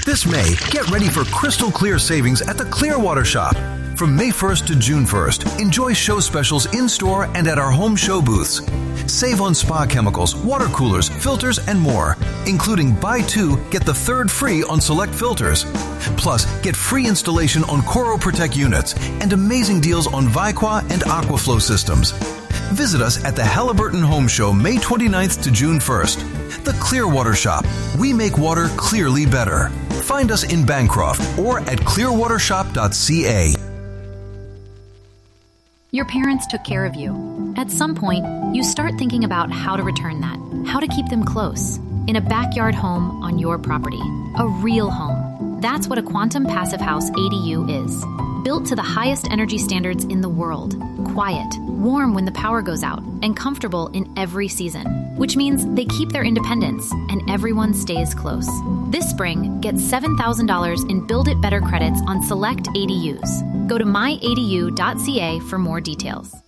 This May, get ready for crystal clear savings at the Clearwater Shop. From May 1st to June 1st, enjoy show specials in-store and at our home show booths. Save on spa chemicals, water coolers, filters, and more, including buy two, get the third free on select filters. Plus, get free installation on Coro Protect units and amazing deals on Vicqua and Aquaflow systems. Visit us at the Halliburton Home Show May 29th to June 1st. The Clearwater Shop. We make water clearly better. Find us in Bancroft or at clearwatershop.ca. Your parents took care of you. At some point, you start thinking about how to return that, how to keep them close, in a backyard home on your property, a real home. That's what a Quantum Passive House ADU is. Built to the highest energy standards in the world, quiet, warm when the power goes out, and comfortable in every season, which means they keep their independence and everyone stays close. This spring, get $7,000 in Build It Better credits on select ADUs. Go to myadu.ca for more details.